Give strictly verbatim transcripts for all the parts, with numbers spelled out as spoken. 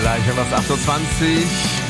Gleich um das acht Uhr zwanzig.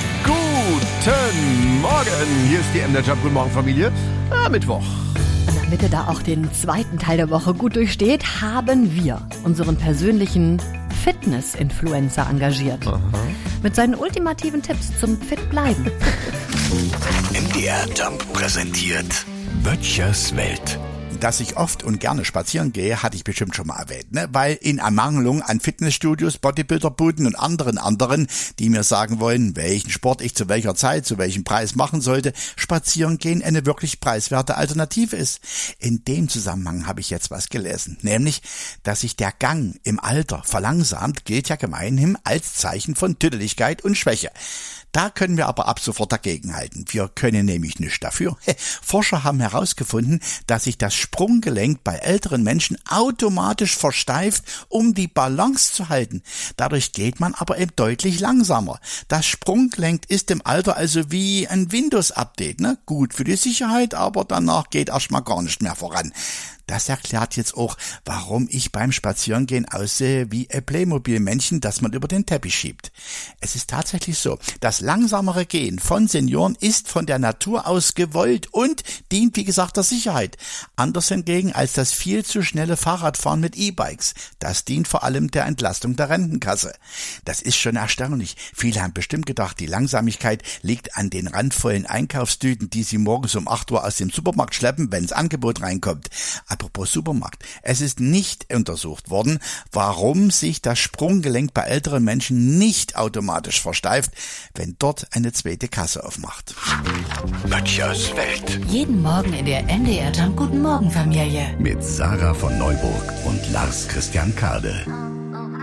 Guten Morgen. Hier ist die M D Jump. Guten Morgen, Familie. Ah, Mittwoch. Und damit ihr da auch den zweiten Teil der Woche gut durchsteht, haben wir unseren persönlichen Fitness-Influencer engagiert. Aha. Mit seinen ultimativen Tipps zum Fit-Bleiben. M D R Jump präsentiert Böttchers Welt. Dass ich oft und gerne spazieren gehe, hatte ich bestimmt schon mal erwähnt, ne? Weil in Ermangelung an Fitnessstudios, Bodybuilderbuden und anderen anderen, die mir sagen wollen, welchen Sport ich zu welcher Zeit, zu welchem Preis machen sollte, spazieren gehen eine wirklich preiswerte Alternative ist. In dem Zusammenhang habe ich jetzt was gelesen, nämlich, dass sich der Gang im Alter verlangsamt, gilt ja gemeinhin als Zeichen von Tüdeligkeit und Schwäche. Da können wir aber ab sofort dagegenhalten. Wir können nämlich nichts dafür. Forscher haben herausgefunden, dass sich das Sprunggelenk bei älteren Menschen automatisch versteift, um die Balance zu halten. Dadurch geht man aber eben deutlich langsamer. Das Sprunggelenk ist im Alter also wie ein Windows-Update, ne? Gut für die Sicherheit, aber danach geht erstmal gar nicht mehr voran. Das erklärt jetzt auch, warum ich beim Spazierengehen aussehe wie ein Playmobil-Männchen, das man über den Teppich schiebt. Es ist tatsächlich so, das langsamere Gehen von Senioren ist von der Natur aus gewollt und dient, wie gesagt, der Sicherheit. Anders hingegen als das viel zu schnelle Fahrradfahren mit E-Bikes. Das dient vor allem der Entlastung der Rentenkasse. Das ist schon erstaunlich. Viele haben bestimmt gedacht, die Langsamigkeit liegt an den randvollen Einkaufstüten, die sie morgens um acht Uhr aus dem Supermarkt schleppen, wenn das Angebot reinkommt. Apropos Supermarkt. Es ist nicht untersucht worden, warum sich das Sprunggelenk bei älteren Menschen nicht automatisch versteift, wenn dort eine zweite Kasse aufmacht. Böttchers Welt. Jeden Morgen in der M D R Jump Guten Morgen, Familie. Mit Sarah von Neuburg und Lars Christian Kade.